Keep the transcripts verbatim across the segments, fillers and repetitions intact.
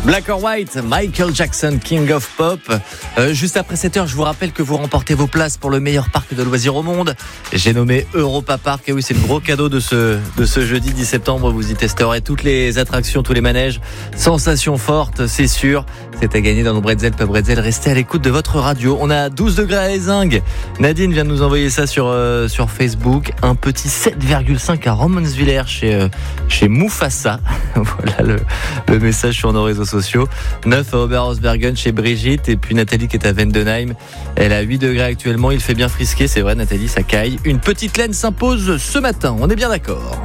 Black or White, Michael Jackson, King of Pop. Euh, juste après sept heures, je vous rappelle que vous remportez vos places pour le meilleur parc de loisirs au monde. J'ai nommé Europa Park. Et oui, c'est le gros cadeau de ce, de ce jeudi dix septembre. Vous y testerez toutes les attractions, tous les manèges. Sensation forte, c'est sûr. C'est à gagner dans nos Bretzel, pas Bretzel. Restez à l'écoute de votre radio. On a douze degrés à Ézingues. Nadine vient de nous envoyer ça sur, euh, sur Facebook. Un petit sept virgule cinq à Romansviller chez, euh, chez Mufasa. Voilà le, le message sur nos réseaux sociaux. neuf à Oberhausbergen chez Brigitte. Et puis Nathalie qui est à Vendenheim. Elle a huit degrés actuellement. Il fait bien frisquer. C'est vrai, Nathalie, ça caille. Une petite laine s'impose ce matin. On est bien d'accord.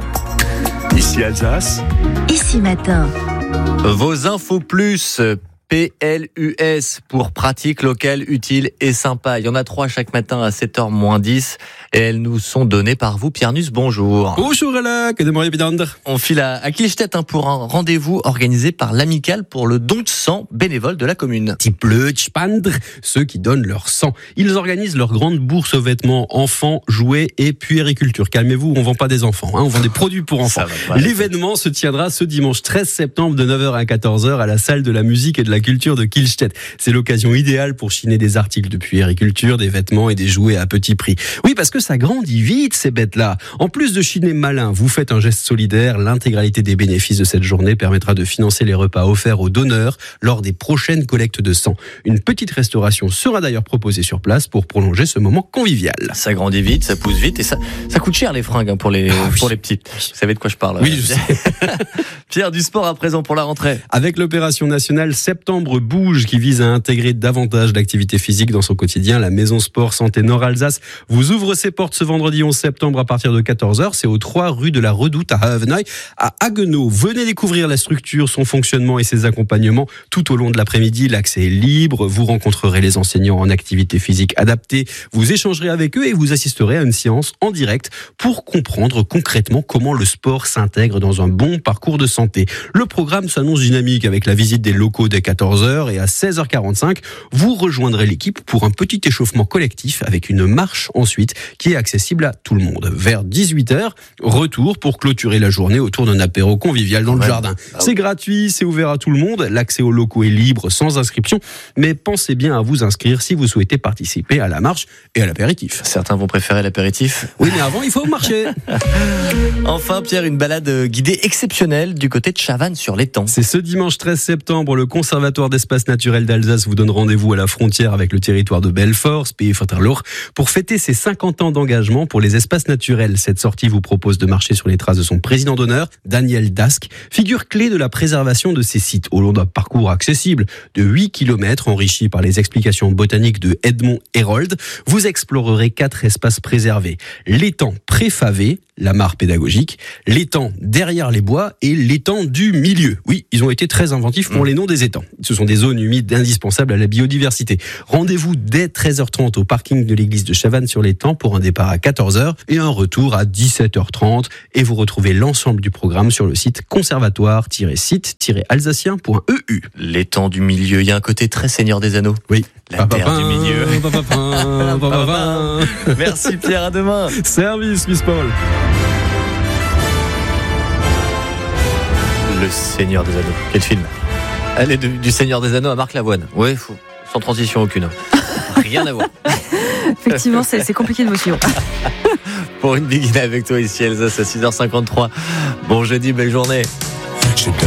Ici Alsace. Ici matin. Vos infos plus. P L U S pour pratique, locale, utile et sympa. Il y en a trois chaque matin à sept heures moins dix et elles nous sont données par vous. Pierre Nuss, bonjour. Bonjour Alain, que demandez bidander. On file à, à Kielstedt hein, pour un rendez-vous organisé par l'Amicale pour le don de sang bénévole de la commune. Die Blutspender, ceux qui donnent leur sang. Ils organisent leur grande bourse aux vêtements enfants, jouets et puériculture. Calmez-vous, on vend pas des enfants, hein, on vend des produits pour enfants. L'événement se tiendra ce dimanche treize septembre de neuf heures à quatorze heures à la salle de la musique et de la culture de Kielstedt. C'est l'occasion idéale pour chiner des articles de puériculture, des vêtements et des jouets à petit prix. Oui, parce que ça grandit vite, ces bêtes-là. En plus de chiner malin, vous faites un geste solidaire. L'intégralité des bénéfices de cette journée permettra de financer les repas offerts aux donneurs lors des prochaines collectes de sang. Une petite restauration sera d'ailleurs proposée sur place pour prolonger ce moment convivial. Ça grandit vite, ça pousse vite et ça, ça coûte cher les fringues hein, pour les, ah, oui. pour les petites. Vous savez de quoi je parle. Oui, je sais. Pierre, du sport à présent pour la rentrée. Avec l'opération nationale Septembre Bouge qui vise à intégrer davantage d'activité physique dans son quotidien, la Maison Sport Santé Nord-Alsace vous ouvre ses portes ce vendredi onze septembre à partir de quatorze heures. C'est aux trois rue de la Redoute à Havenay, à Haguenau. Venez découvrir la structure, son fonctionnement et ses accompagnements tout au long de l'après-midi. L'accès est libre. Vous rencontrerez les enseignants en activité physique adaptée. Vous échangerez avec eux et vous assisterez à une séance en direct pour comprendre concrètement comment le sport s'intègre dans un bon parcours de santé. Le programme s'annonce dynamique avec la visite des locaux dès quatorze heures et à seize heures quarante-cinq, vous rejoindrez l'équipe pour un petit échauffement collectif avec une marche ensuite qui est accessible à tout le monde. Vers dix-huit heures, retour pour clôturer la journée autour d'un apéro convivial dans le ouais. jardin. Ah oui. C'est gratuit, c'est ouvert à tout le monde, l'accès aux locaux est libre sans inscription, mais pensez bien à vous inscrire si vous souhaitez participer à la marche et à l'apéritif. Certains vont préférer l'apéritif. Oui, mais avant, il faut marcher. Enfin, Pierre, une balade guidée exceptionnelle du côté de Chavannes-sur-l'Étang. C'est ce dimanche treize septembre, le Conservatoire d'espace naturel d'Alsace vous donne rendez-vous à la frontière avec le territoire de Belfort, Spee-Vaterloch, pour fêter ses cinquante ans d'engagement pour les espaces naturels. Cette sortie vous propose de marcher sur les traces de son président d'honneur, Daniel Dask, figure clé de la préservation de ces sites au long d'un parcours accessible de huit kilomètres enrichi par les explications botaniques de Edmond Herold. Vous explorerez quatre espaces préservés. L'étang préfavé, la mare pédagogique, l'étang derrière les bois et l'étang du milieu. Oui, ils ont été très inventifs pour mmh. les noms des étangs. Ce sont des zones humides indispensables à la biodiversité. Rendez-vous dès treize heures trente au parking de l'église de Chavannes-sur-l'Étang pour un départ à quatorze heures et un retour à dix-sept heures trente. Et vous retrouvez l'ensemble du programme sur le site conservatoire tiret site tiret alsacien point e u. L'étang du milieu, il y a un côté très Seigneur des Anneaux. Oui. La terre du milieu. Merci Pierre, à demain. Service, Miss Paul. Le Seigneur des Anneaux. Quel film? Allez, du, du Seigneur des Anneaux à Marc Lavoine. Oui, faut, sans transition aucune. Rien à voir. Effectivement, c'est, c'est compliqué de vous suivre. Pour une biguine avec toi ici, Elsa, à six heures cinquante-trois. Bon jeudi, belle journée.